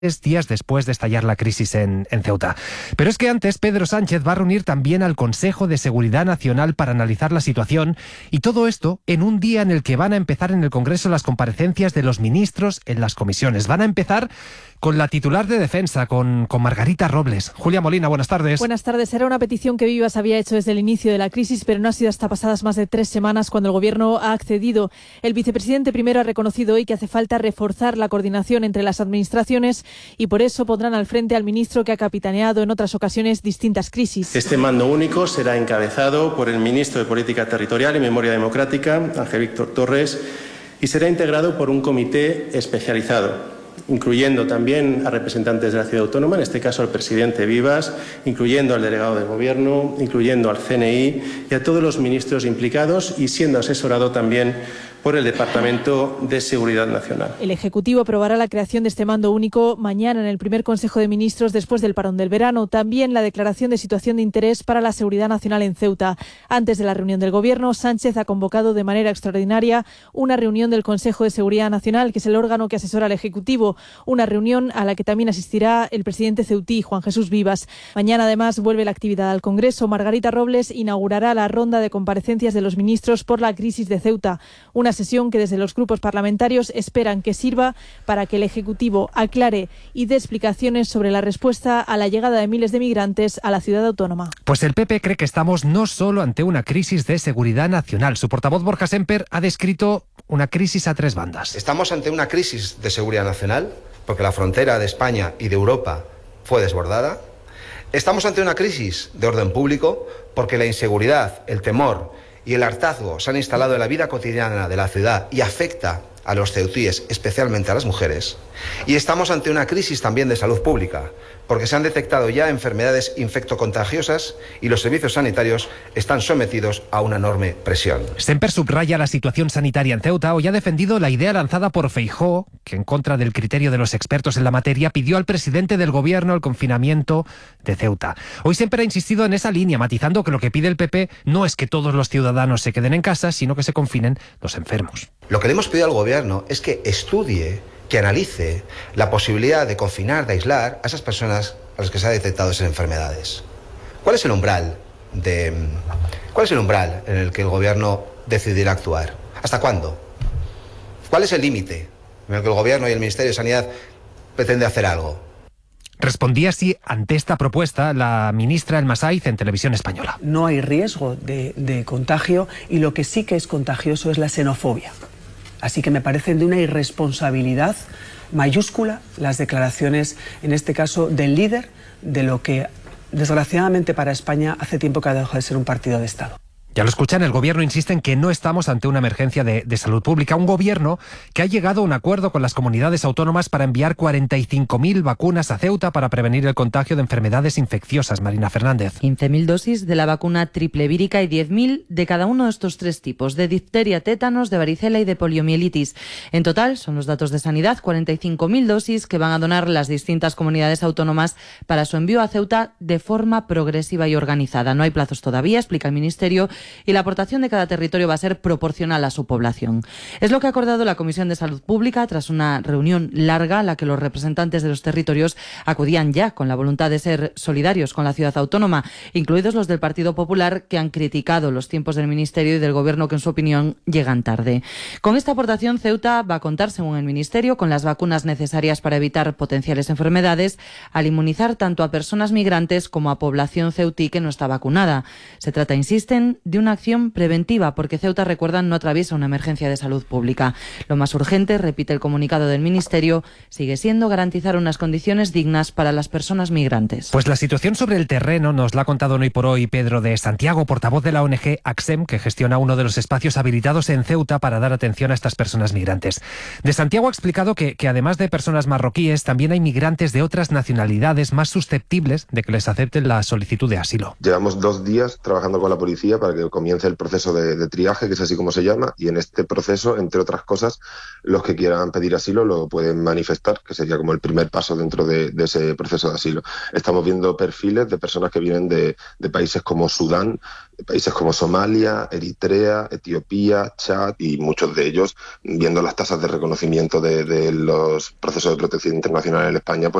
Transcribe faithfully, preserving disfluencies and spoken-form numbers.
días después de estallar la crisis en, en Ceuta. Pero es que antes Pedro Sánchez va a reunir también al Consejo de Seguridad Nacional para analizar la situación, y todo esto en un día en el que van a empezar en el Congreso las comparecencias de los ministros en las comisiones. Van a empezar con la titular de Defensa, con, con Margarita Robles. Julia Molina, buenas tardes. Buenas tardes. Era una petición que Vivas había hecho desde el inicio de la crisis, pero no ha sido hasta pasadas más de tres semanas cuando el Gobierno ha accedido. El vicepresidente primero ha reconocido hoy que hace falta reforzar la coordinación entre las administraciones y por eso pondrán al frente al ministro que ha capitaneado en otras ocasiones distintas crisis. Este mando único será encabezado por el ministro de Política Territorial y Memoria Democrática, Ángel Víctor Torres, y será integrado por un comité especializado, incluyendo también a representantes de la ciudad autónoma, en este caso al presidente Vivas, incluyendo al delegado de gobierno, incluyendo al C N I y a todos los ministros implicados, y siendo asesorado también por el Departamento de Seguridad Nacional. El Ejecutivo aprobará la creación de este mando único mañana en el primer Consejo de Ministros después del parón del verano. También la declaración de situación de interés para la seguridad nacional en Ceuta. Antes de la reunión del Gobierno, Sánchez ha convocado de manera extraordinaria una reunión del Consejo de Seguridad Nacional, que es el órgano que asesora al Ejecutivo. Una reunión a la que también asistirá el presidente ceutí, Juan Jesús Vivas. Mañana, además, vuelve la actividad al Congreso. Margarita Robles inaugurará la ronda de comparecencias de los ministros por la crisis de Ceuta. Una sesión que desde los grupos parlamentarios esperan que sirva para que el Ejecutivo aclare y dé explicaciones sobre la respuesta a la llegada de miles de migrantes a la ciudad autónoma. Pues el P P cree que estamos no solo ante una crisis de seguridad nacional. Su portavoz Borja Sémper ha descrito una crisis a tres bandas. Estamos ante una crisis de seguridad nacional porque la frontera de España y de Europa fue desbordada. Estamos ante una crisis de orden público porque la inseguridad, el temor y el hartazgo se han instalado en la vida cotidiana de la ciudad y afecta a los ceutíes, especialmente a las mujeres. Y estamos ante una crisis también de salud pública, porque se han detectado ya enfermedades infectocontagiosas y los servicios sanitarios están sometidos a una enorme presión. Sémper subraya la situación sanitaria en Ceuta. Hoy ha defendido la idea lanzada por Feijóo, que en contra del criterio de los expertos en la materia pidió al presidente del Gobierno el confinamiento de Ceuta. Hoy Sémper ha insistido en esa línea, matizando que lo que pide el P P no es que todos los ciudadanos se queden en casa, sino que se confinen los enfermos. Lo que le hemos pedido al Gobierno es que estudie, que analice la posibilidad de confinar, de aislar a esas personas a las que se ha detectado esas enfermedades. ¿Cuál es el umbral de, cuál es el umbral en el que el Gobierno decidirá actuar? ¿Hasta cuándo? ¿Cuál es el límite en el que el Gobierno y el Ministerio de Sanidad pretende hacer algo? Respondía así ante esta propuesta la ministra El Masaiz en Televisión Española. No hay riesgo de, de contagio, y lo que sí que es contagioso es la xenofobia. Así que me parecen de una irresponsabilidad mayúscula las declaraciones, en este caso, del líder de lo que, desgraciadamente para España, hace tiempo que ha dejado de ser un partido de Estado. Ya lo escuchan, el Gobierno insiste en que no estamos ante una emergencia de, de salud pública. Un Gobierno que ha llegado a un acuerdo con las comunidades autónomas para enviar cuarenta y cinco mil vacunas a Ceuta para prevenir el contagio de enfermedades infecciosas. Marina Fernández. quince mil dosis de la vacuna triple vírica y diez mil de cada uno de estos tres tipos, de difteria, tétanos, de varicela y de poliomielitis. En total, son los datos de Sanidad, cuarenta y cinco mil dosis que van a donar las distintas comunidades autónomas para su envío a Ceuta de forma progresiva y organizada. No hay plazos todavía, explica el Ministerio, y la aportación de cada territorio va a ser proporcional a su población. Es lo que ha acordado la Comisión de Salud Pública tras una reunión larga a la que los representantes de los territorios acudían ya con la voluntad de ser solidarios con la ciudad autónoma, incluidos los del Partido Popular, que han criticado los tiempos del Ministerio y del Gobierno, que en su opinión llegan tarde. Con esta aportación, Ceuta va a contar, según el Ministerio, con las vacunas necesarias para evitar potenciales enfermedades, al inmunizar tanto a personas migrantes como a población ceutí que no está vacunada. Se trata, insisten, de una acción preventiva, porque Ceuta, recuerdan, no atraviesa una emergencia de salud pública. Lo más urgente, repite el comunicado del Ministerio, sigue siendo garantizar unas condiciones dignas para las personas migrantes. Pues la situación sobre el terreno nos la ha contado hoy por hoy Pedro de Santiago, portavoz de la O N G ACSEM, que gestiona uno de los espacios habilitados en Ceuta para dar atención a estas personas migrantes. De Santiago ha explicado que, que además de personas marroquíes, también hay migrantes de otras nacionalidades más susceptibles de que les acepten la solicitud de asilo. Llevamos dos días trabajando con la policía para que que comience el proceso de, de triaje, que es así como se llama, y en este proceso, entre otras cosas, los que quieran pedir asilo lo pueden manifestar, que sería como el primer paso dentro de, de ese proceso de asilo. Estamos viendo perfiles de personas que vienen de, de países como Sudán, de países como Somalia, Eritrea, Etiopía, Chad, y muchos de ellos, viendo las tasas de reconocimiento de, de los procesos de protección internacional en España, pues